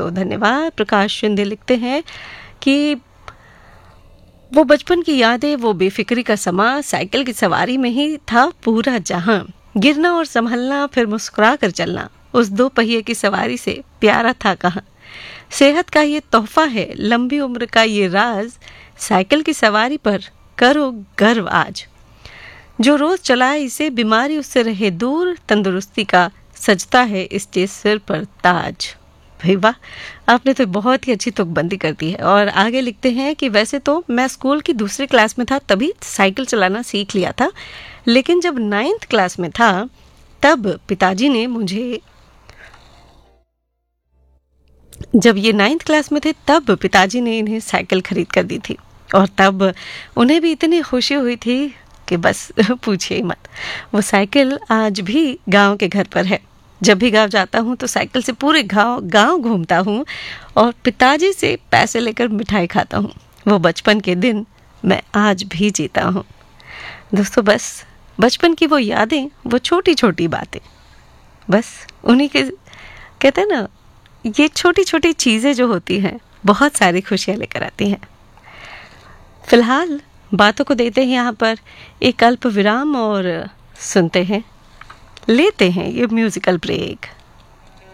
तो धन्यवाद। प्रकाश शिंदे लिखते हैं कि वो बचपन की यादें, वो बेफिक्री का समा, साइकिल की सवारी में ही था पूरा जहां। गिरना और संभलना, फिर मुस्कुरा कर चलना, उस दो पहिए की सवारी से प्यारा था कहाँ। सेहत का ये तोहफा है, लंबी उम्र का ये राज, साइकिल की सवारी पर करो गर्व आज। जो रोज चलाए इसे, बीमारी उससे रहे दूर, तंदुरुस्ती का सजता है इसके सिर पर ताज। भाई वाह, आपने तो बहुत ही अच्छी तुकबंदी कर दी है। और आगे लिखते हैं कि वैसे तो मैं स्कूल की दूसरी क्लास में था तभी साइकिल चलाना सीख लिया था, लेकिन जब 9th क्लास में था तब पिताजी ने मुझे जब ये 9th क्लास में थे तब पिताजी ने इन्हें साइकिल खरीद कर दी थी, और तब उन्हें भी इतनी खुशी हुई थी कि बस पूछिए मत। वो साइकिल आज भी गांव के घर पर है। जब भी गांव जाता हूँ तो साइकिल से पूरे गांव घूमता हूँ और पिताजी से पैसे लेकर मिठाई खाता हूँ। वो बचपन के दिन मैं आज भी जीता हूँ। दोस्तों, बस बचपन की वो यादें, वो छोटी छोटी बातें, बस उन्हीं के, कहते हैं ना, ये छोटी छोटी चीज़ें जो होती हैं बहुत सारी खुशियाँ लेकर आती हैं। फिलहाल बातों को देते हैं यहाँ पर एक अल्प विराम और सुनते हैं, लेते हैं ये म्यूजिकल ब्रेक।